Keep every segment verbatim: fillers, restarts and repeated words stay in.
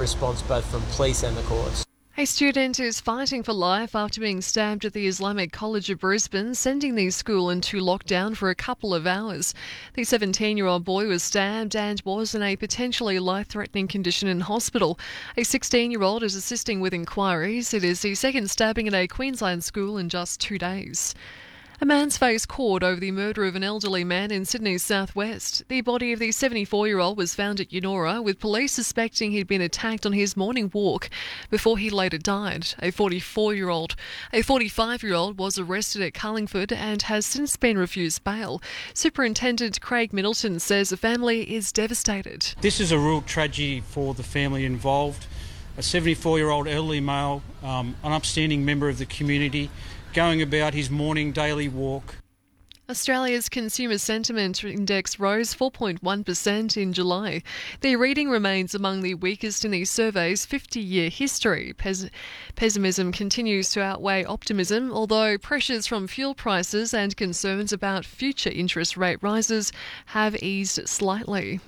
response both from police and the courts. A student is fighting for life after being stabbed at the Islamic College of Brisbane, sending the school into lockdown for a couple of hours. The seventeen-year-old boy was stabbed and was in a potentially life-threatening condition in hospital. A sixteen-year-old is assisting with inquiries. It is the second stabbing at a Queensland school in just two days. A man's face caught over the murder of an elderly man in Sydney's southwest. The body of the seventy-four-year-old was found at Eunora, with police suspecting he'd been attacked on his morning walk before he later died. A forty-four-year-old, a forty-five-year-old was arrested at Carlingford and has since been refused bail. Superintendent Craig Middleton says the family is devastated. This is a real tragedy for the family involved. A seventy-four-year-old elderly male, um, an upstanding member of the community, going about his morning daily walk. Australia's Consumer Sentiment Index rose four point one percent in July. The reading remains among the weakest in the survey's fifty-year history. Pes- pessimism continues to outweigh optimism, although pressures from fuel prices and concerns about future interest rate rises have eased slightly.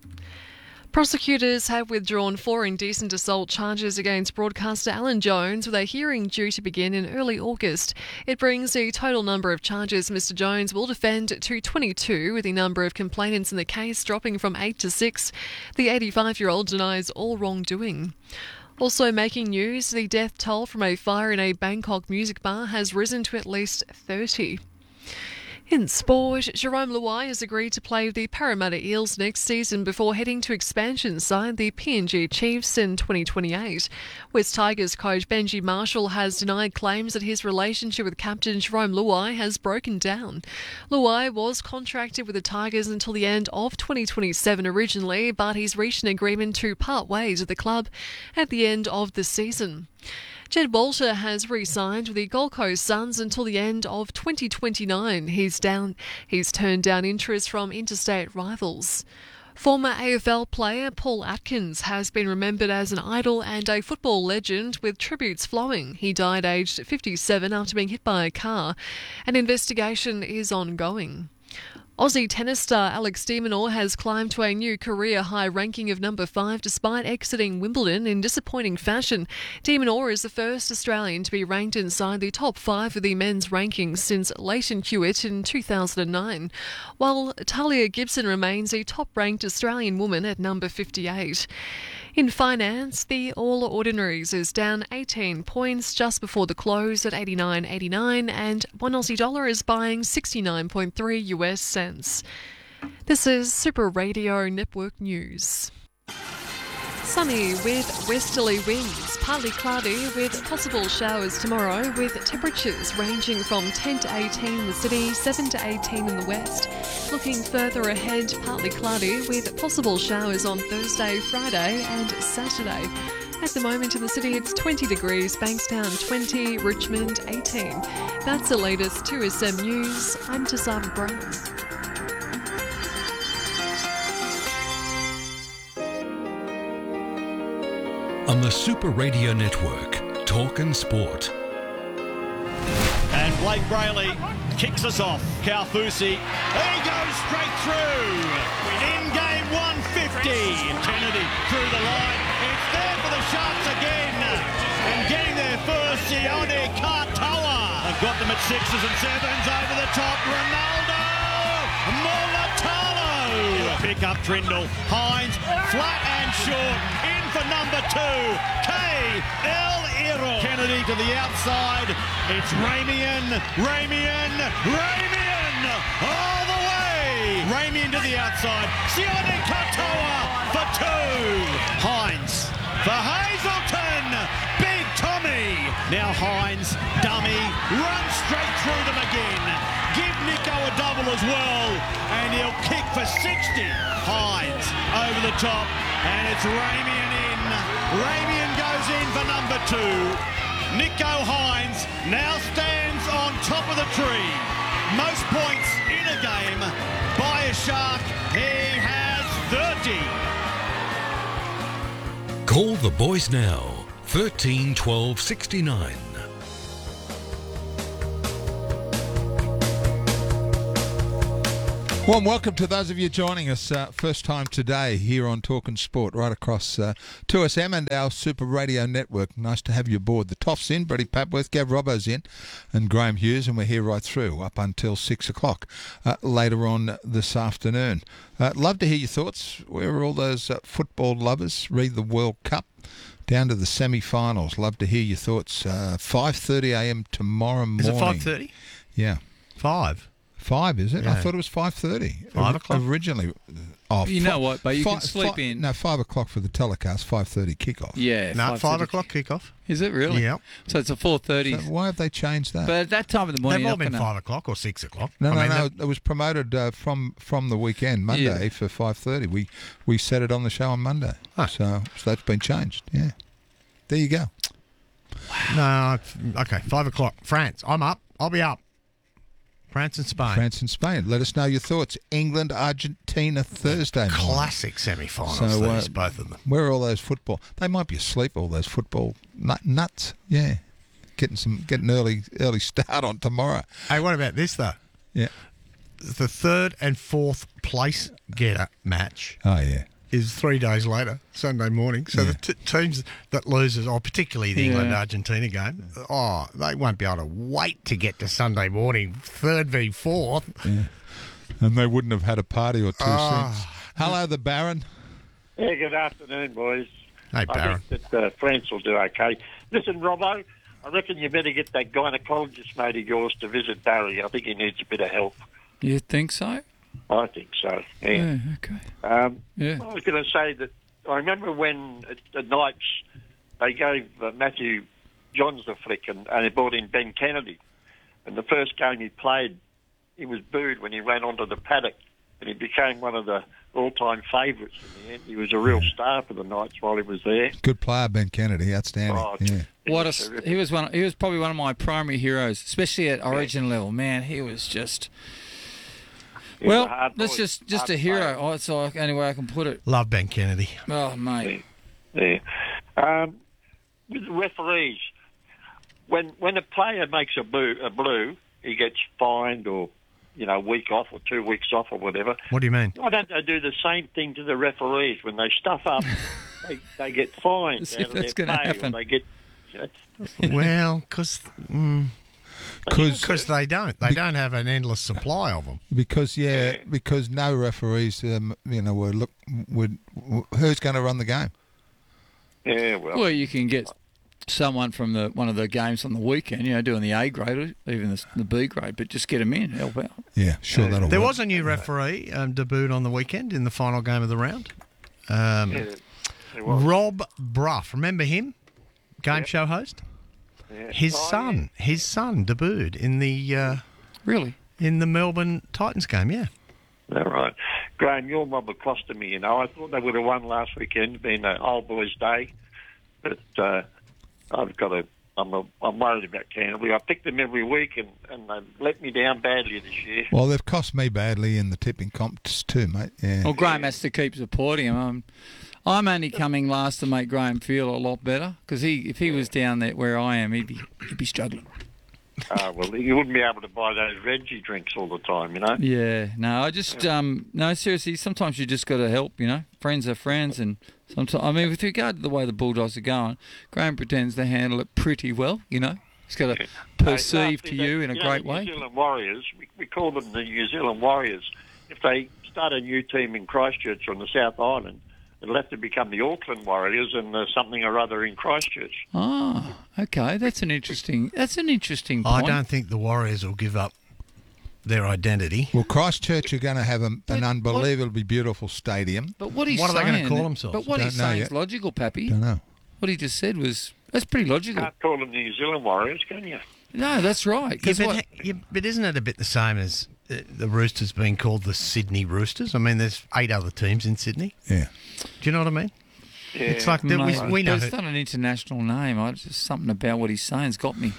Prosecutors have withdrawn four indecent assault charges against broadcaster Alan Jones, with a hearing due to begin in early August. It brings the total number of charges Mr Jones will defend to twenty-two, with the number of complainants in the case dropping from eight to six. The eighty-five-year-old denies all wrongdoing. Also making news, the death toll from a fire in a Bangkok music bar has risen to at least thirty. In sport, Jerome Luai has agreed to play with the Parramatta Eels next season before heading to expansion side the P N G Chiefs in twenty twenty-eight. West Tigers coach Benji Marshall has denied claims that his relationship with captain Jerome Luai has broken down. Luai was contracted with the Tigers until the end of twenty twenty-seven originally, but he's reached an agreement to part ways with the club at the end of the season. Jed Walter has re-signed with the Gold Coast Suns until the end of twenty twenty-nine. He's down. He's turned down interest from interstate rivals. Former A F L player Paul Atkins has been remembered as an idol and a football legend, with tributes flowing. He died aged fifty-seven after being hit by a car. An investigation is ongoing. Aussie tennis star Alex de Minaur has climbed to a new career-high ranking of number five despite exiting Wimbledon in disappointing fashion. De Minaur is the first Australian to be ranked inside the top five of the men's rankings since Leighton Hewitt in two thousand nine, while Talia Gibson remains a top-ranked Australian woman at number fifty-eight. In finance, the All Ordinaries is down eighteen points just before the close at eighty-nine eighty-nine, and one Aussie dollar is buying sixty-nine point three U S cents. This is Super Radio Network News. Sunny with westerly winds, partly cloudy with possible showers tomorrow, with temperatures ranging from ten to eighteen in the city, seven to eighteen in the west. Looking further ahead, partly cloudy with possible showers on Thursday, Friday and Saturday. At the moment in the city, it's twenty degrees, Bankstown twenty, Richmond eighteen. That's the latest two S M News. I'm Tasava Brown. On the Super Radio Network, Talk and Sport. And Blake Brayley kicks us off. Kaufusi, he goes straight through. In game one fifty. Kennedy through the line. It's there for the Sharks again. And getting there first, Sione Katoa. They've got them at sixes and sevens over the top. Ronaldo Mulatalo. Pick up Trindle. Hines, flat and short. In for number two. K L Iro. Kennedy to the outside. It's Ramian. Ramian. Ramian. All the way. Ramian to the outside. Sione Katoa for two. Hines for Hazelton. Big Tommy. Now Hines, dummy, runs straight through them again. Give Nico a double as well, and he'll kick for sixty. Hines over the top, and it's Ramian in. Ramian goes in for number two. Nico Hines now stands on top of the tree. Most points in a game by a Shark. He has thirty. Call the boys now, thirteen twelve sixty-nine. Warm welcome to those of you joining us uh, first time today here on Talkin' Sport right across uh, two S M and our Super Radio Network. Nice to have you aboard. The Toff's in, Brady Papworth, Gav Robbo's in and Graham Hughes, and we're here right through up until six o'clock uh, later on this afternoon. Uh, love to hear your thoughts. Where are all those uh, football lovers? Read the World Cup down to the semi-finals. Love to hear your thoughts. Uh, five thirty a m tomorrow morning. Is it five thirty? Yeah. Five. Five, is it? Yeah. I thought it was five thirty. Five o'clock? Originally. Oh, You know what, but you fi- can sleep fi- in. No, five o'clock for the telecast, five thirty kickoff. Yeah. No, five 5:30. o'clock kickoff. Is it really? Yep. So it's a four thirty. So why have they changed that? But at that time of the morning, They've all you're been not gonna- five o'clock or six o'clock. no, I no, mean, no. that- It was promoted uh, from from the weekend, Monday, Yeah. for five thirty. We we set it on the show on Monday. Huh. So, so that's been changed, yeah. There you go. No, okay, five o'clock. France, I'm up. I'll be up. France and Spain. France and Spain. Let us know your thoughts. England, Argentina, Thursday morning. Classic semi-finals, So, uh, these, both of them. Where are all those football? They might be asleep, all those football nut, nuts. Yeah. Getting some getting early early start on tomorrow. Hey, what about this, though? Yeah. The third and fourth place getter match Oh, yeah. is three days later, Sunday morning. So Yeah. the t- teams that loses, or particularly the Yeah. England-Argentina game, oh, they won't be able to wait to get to Sunday morning, third v fourth. Yeah. And they wouldn't have had a party or two Ah. since. Hello, the Baron. Yeah, good afternoon, boys. Hey, I Baron. think that uh, France will do okay. Listen, Robbo, I reckon you better get that gynaecologist mate of yours to visit Barry. I think he needs a bit of help. You think so? I think so. Yeah. Yeah. Okay. Um, Yeah. I was going to say that I remember when at the Knights they gave uh, Matthew Johns the flick and, and they brought in Ben Kennedy. And the first game he played, he was booed when he ran onto the paddock, and he became one of the all-time favourites in the end. He was a real star for the Knights while he was there. Good player, Ben Kennedy. Outstanding. Oh, Yeah. What a, was s- terrific. he was one. He was probably one of my primary heroes, especially at Origin level. Man, he was just. He was a Well, hard that's boy, just just hard a hero. player. Oh, it's the only way I can put it. Love Ben Kennedy. Oh, mate. Yeah. Um, with the referees, when when a player makes a blue, a blue, he gets fined or, you know, a week off or two weeks off or whatever. What do you mean? Why don't they do the same thing to the referees when they stuff up? they, they get fined See if out of that's their gonna pay, happen. or they get. You know, Well, because Because they don't. They don't have an endless supply of them. Because yeah, because no referees, um, you know, were look, would who's going to run the game? yeah, well, Well, you can get someone from the one of the games on the weekend, you know, doing the A grade or even the, the B grade, but just get them in, help out. Yeah, sure, that'll There work. was a new referee um, debuted on the weekend in the final game of the round. Um, yeah, it was. Rob Bruff, remember him? Game show host. Yeah. His Oh, son, his son debuted in the uh, Really? in the Melbourne Titans game. Yeah. Yeah. All right, Graham, your mob have costed me. You know, I thought they would have won last weekend, being an old boys' day, but uh, I've got to. I'm a, I'm worried about Canterbury. I pick them every week, and, and they let me down badly this year. Well, they've cost me badly in the tipping comps too, mate. Yeah. Well, Graham has to keep supporting him. I'm, I'm only coming last to make Graham feel a lot better because he, if he was down there where I am, he'd be he'd be struggling. Uh, well, you wouldn't be able to buy those Reggie drinks all the time, you know. Yeah, no, I just um, no, seriously. Sometimes you just got to help, you know. Friends are friends, and sometimes I mean, with regard to the way the Bulldogs are going, Graham pretends to handle it pretty well, you know. He's got to perceive Hey, to lastly, you the- in a know, great the way. New Zealand Warriors, we, we call them the New Zealand Warriors. If they start a new team in Christchurch on the South Island, it'll have to become the Auckland Warriors and uh, something or other in Christchurch. Ah, okay, that's an interesting. That's an interesting I point. don't think the Warriors will give up their identity. Well, Christchurch are going to have a, But an what- unbelievably beautiful stadium. But what he's What are they saying, gonna call themselves? But what Don't he's know saying yet. is logical, Pappy. Don't know. What he just said was that's pretty logical. Can't call them the New Zealand Warriors, can you? No, that's right. Yeah, 'cause but, what- yeah, but isn't it a bit the same as uh, the Roosters being called the Sydney Roosters? I mean, there's eight other teams in Sydney. Yeah. Do you know what I mean? Yeah. It's like that we, Mate, we know. but it's who- not an international name. I just something about what he's saying's got me.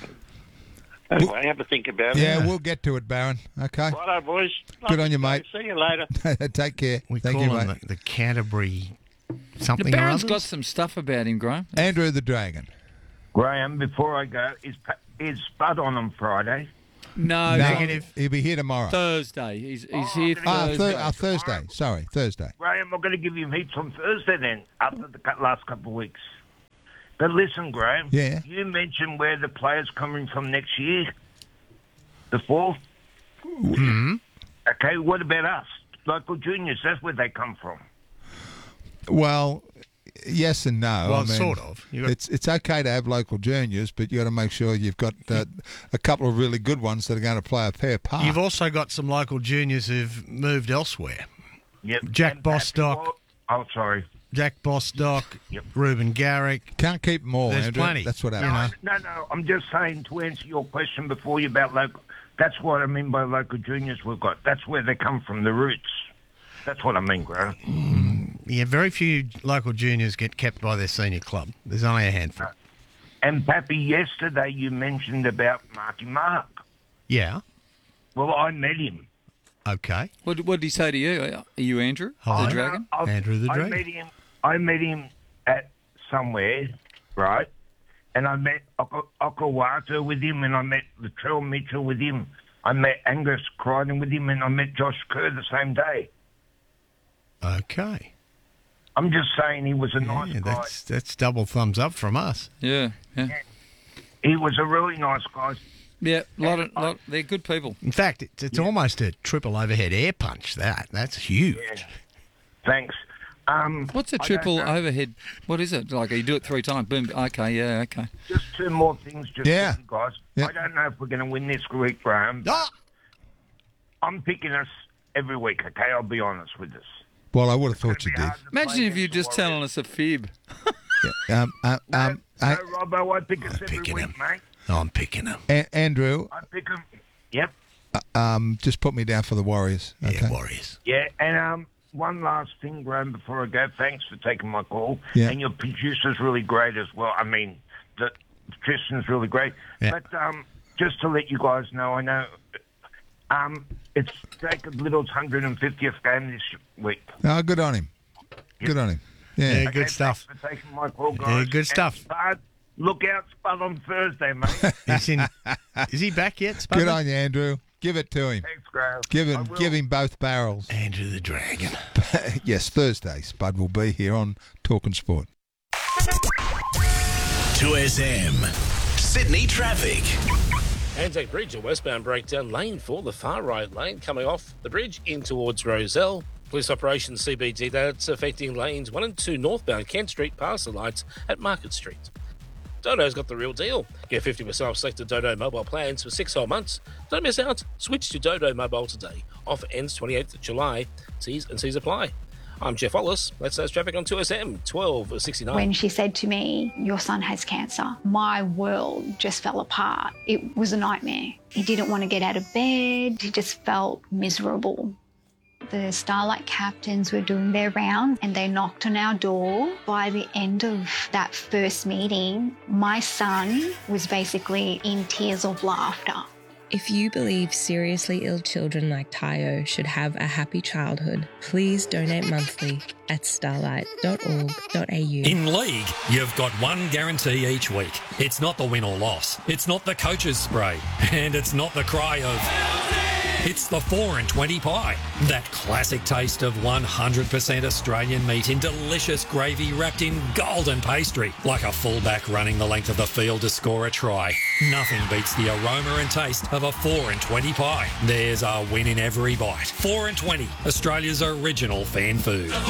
Anyway, have a think about it. Yeah, we'll get to it, Baron. Okay. Righto, boys. Good on you, mate. See you later. Take care. we Thank call you, them mate. the, the Canterbury The something or Baron's others. got some stuff about him, Graham. Andrew the Dragon. Graham, before I go, is is Spud on on Friday? No, Negative. He'll be here tomorrow. Thursday. He's he's Oh, here I'm gonna Ah, go Thursday. thir- uh, Thursday. Sorry, Thursday. Graham, I'm going to give you heaps on Thursday then, after the cou- last couple of weeks. But listen, Graham. Yeah. You mentioned where the players coming from next year. The fourth. Hmm. Okay, what about us? Local juniors, that's where they come from. Well, yes and no. Well, I mean, sort of. You got- It's it's okay to have local juniors, but you got to make sure you've got uh, a couple of really good ones that are going to play a fair part. You've also got some local juniors who've moved elsewhere. Yep. Jack And Bostock. Patrick- Oh, sorry. Jack Bostock, Yep. Ruben Garrick. Can't keep them all, There's Andrew. plenty. That's what You happens. know. No, no, I'm just saying to answer your question before you about local. That's what I mean by local juniors we've got. That's where they come from, the roots. That's what I mean, Graham. Yeah, very few local juniors get kept by their senior club. There's only a handful. And Pappy, yesterday you mentioned about Marky Mark. Yeah. Well, I met him. Okay. What, what did he say to you? Are you Andrew, Hi. the Dragon? I- Andrew the I Dragon. met him. I met him at somewhere, right? And I met Oko- Okawata with him, and I met Latrell Mitchell with him. I met Angus Crichton with him, and I met Josh Kerr the same day. Okay. I'm just saying he was a nice Yeah, guy. that's that's double thumbs up from us. Yeah, yeah. He was a really nice guy. Yeah, lot of, lot, they're good people. In fact, it's, it's almost a triple overhead air punch. That that's huge. Yeah. Thanks. Um, What's a I don't triple know. overhead? What is it? Like, you do it three times. Boom. Okay, yeah, okay. Just two more things, just Yeah. quickly, guys. Yeah. I don't know if we're going to win this week, Graham. but Ah! I'm picking us every week, okay? I'll be honest with us. Well, I would have thought It's you gonna be did. hard to Imagine play if you're against just the telling Warriors. us a fib. Yeah, um, uh, No, um, no, uh, Robbo, I pick us every picking week, him. mate. I'm picking them. A- Andrew, I pick them. Yep. um, just put me down for the Warriors. Okay. Yeah, Warriors. Yeah, and um, one last thing, Graham, before I go. Thanks for taking my call. Yeah. And your producer's really great as well. I mean, the Tristan's really great. Yeah. But um, just to let you guys know, I know um, it's Jacob Little's one hundred fiftieth game this week. No, good on him. Good on him. Yeah. Yeah, good Okay, stuff. Thanks for taking my call, guys. Yeah, good And stuff. Spud, look out, Spud, on Thursday, mate. He's in. Is he back yet? Spudman? Good on you, Andrew. Give it to him. Thanks, Graham. Give I him, will. give him both barrels. Andrew the Dragon. Yes, Thursday. Spud will be here on Talking Sport. two S M. Sydney traffic. Anzac Bridge, a westbound breakdown lane for the far right lane coming off the bridge in towards Rozelle. Police operations C B D, that's affecting lanes one and two northbound Kent Street past the lights at Market Street. Dodo's got the real deal. Get fifty percent off selected Dodo mobile plans for six whole months. Don't miss out. Switch to Dodo Mobile today. Offer ends twenty-eighth of July. T's and C's apply. I'm Jeff Wallace. Let's say traffic on two S M, twelve sixty-nine. When she said to me, your son has cancer, my world just fell apart. It was a nightmare. He didn't want to get out of bed. He just felt miserable. The Starlight captains were doing their round and they knocked on our door. By the end of that first meeting, my son was basically in tears of laughter. If you believe seriously ill children like Tayo should have a happy childhood, please donate monthly at starlight dot org dot a u. In League, you've got one guarantee each week. It's not the win or loss. It's not the coach's spray. And it's not the cry of... It's the four and twenty pie. That classic taste of one hundred percent Australian meat in delicious gravy wrapped in golden pastry. Like a fullback running the length of the field to score a try. Nothing beats the aroma and taste of a four and twenty pie. There's a win in every bite. four and twenty, Australia's original fan food.